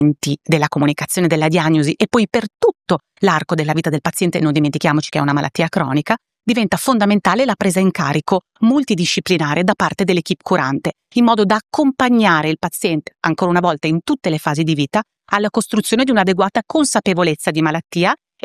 della comunicazione della diagnosi e poi per tutto l'arco della vita del paziente, non dimentichiamoci che è una malattia cronica, diventa fondamentale la presa in carico multidisciplinare da parte dell'equipe curante, in modo da accompagnare il paziente, ancora una volta in tutte le fasi di vita, alla costruzione di un'adeguata consapevolezza di malattia